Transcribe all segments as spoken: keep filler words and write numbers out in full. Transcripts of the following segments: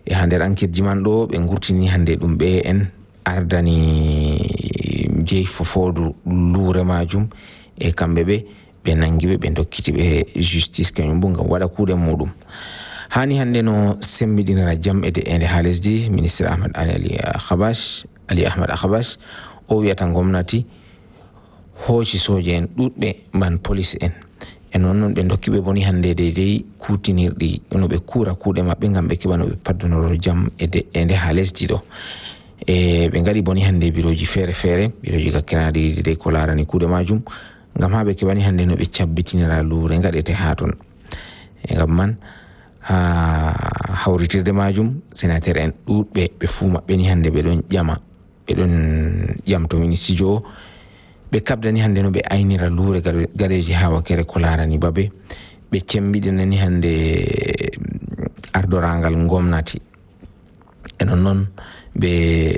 e hande enquête man do be ngurtini hande dum be en ardani jeey fofodu luure majum e kambe be be nangibe be dokkiti be justice kanyum bunga wada kuude mudum hani hande no sembidinara jam e de ende halesdi ministre Ahmad Ali Khabash Ali Ahmad Khabash o wiata gomnati hoci soje en dudbe man police en e non non be dokkibe boni hande de dey kutinirdi no be kura kuude mabbe ngam be kibano be paddonoro jam e de ende halesdi do e be ngadi boni hande biroji fere fere biroji kakkenadi de ko larani kuude majum ngam habe kibani hande no be cabbitinira luure ngadete haton e ngam man ha hawritirde majum sénateur en dudbe be fu mabbe ni hande be don jama be don yamto ministijo be kabdani hande no be aynira luure gareji ha wakere ko larani babe be cembidinani hande ardorangal gomnati e non non be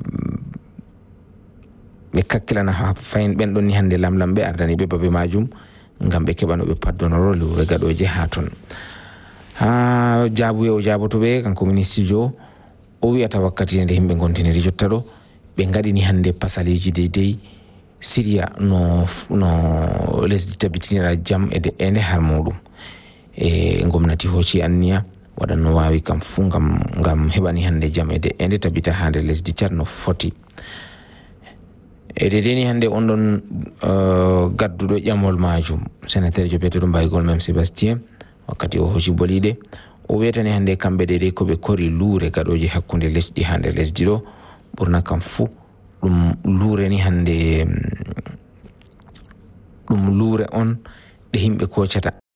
be kakkilana ha fayin ben don ni hande lamlambe ardani be babe majum ngam be kebano be paddonoro luure gadoje ha ton ha jabu e jaboto be kanko ministijo o wiata wakkati nde himbe gontiniri jottado be ngadi ni hande pasaliji de dey Syria no no lesdi tabitinira jam e de ene har mudum e gomnati hoci anniya wadan no wawi kam fu ngam ngam hebani hande jam e de ende tabita hande lesdi Chad no foti e de deni hande on don uh, gaddudo jamol majum sénateur jo beto dum baygol même Sébastien wakati o hoci bolide o wetani hande kambe de de ko be kori luure gadoji hakkunde lesdi hande lesdi do burna kam fu dum luure ni hande dum luure on de himbe ko cata